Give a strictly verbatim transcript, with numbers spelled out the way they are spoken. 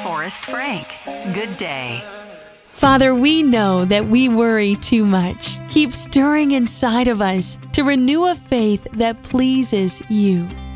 Forrest Frank. Good day. Father, we know that we worry too much. Keep stirring inside of us to renew a faith that pleases you.